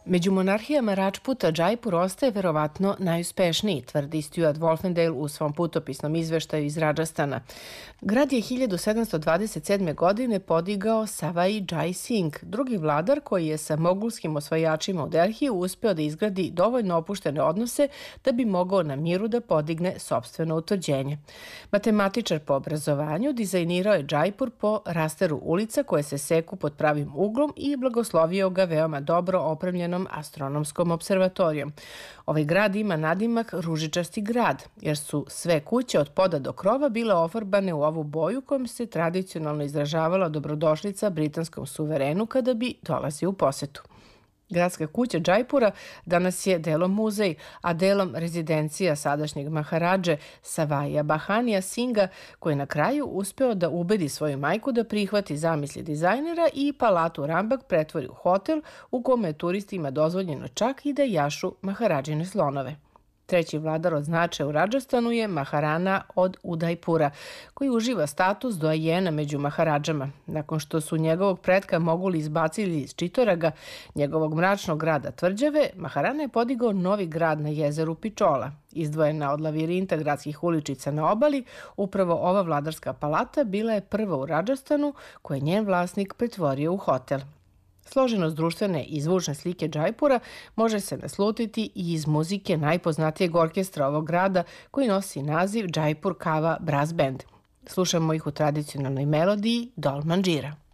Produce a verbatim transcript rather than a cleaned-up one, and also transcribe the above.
Među monarhijama Račputa Džajpur ostaje verovatno najuspešniji, tvrdi Stuart Wolfendale u svom putopisnom izveštaju iz Radžastana. Grad je hiljadu sedamsto dvadeset sedme. godine podigao Savai Jai Singh, drugi vladar koji je sa mogulskim osvajačima u Delhiju uspeo da izgradi dovoljno opuštene odnose da bi mogao na miru da podigne sopstveno utvrđenje. Matematičar po obrazovanju, dizajnirao je Džajpur po rasteru ulica koje se seku pod pravim uglom i blagoslovio ga veoma dobro opremljenom astronomskom observatorijom. Ovaj grad ima nadimak ružičasti grad, jer su sve kuće od poda do krova bile ofarbane u ovu boju kojom se tradicionalno izražavala dobrodošlica britanskom suverenu kada bi dolazio u posetu. Gradska kuća Džajpura danas je delom muzej, a delom rezidencija sadašnjeg maharadže Savaija Bahanija Singa, koji je na kraju uspeo da ubedi svoju majku da prihvati zamisli dizajnera i palatu Rambak pretvori u hotel u kome je turistima dozvoljeno čak i da jašu maharadžine slonove. Treći vladar od značaja u Radžastanu je Maharana od Udajpura, koji uživa status doajena među maharadžama. Nakon što su njegovog pretka Moguli izbacili iz Čitoraga, njegovog mračnog grada Tvrđave, Maharana je podigao novi grad na jezeru Pičola. Izdvojena od lavirinta gradskih uličica na obali, upravo ova vladarska palata bila je prva u Radžastanu koju je njen vlasnik pretvorio u hotel. Složenost društvene i zvučne slike Džajpura može se naslutiti i iz muzike najpoznatijeg orkestra ovog grada koji nosi naziv Džajpur Kava Brass Band. Slušamo ih u tradicionalnoj melodiji Dol Manđira.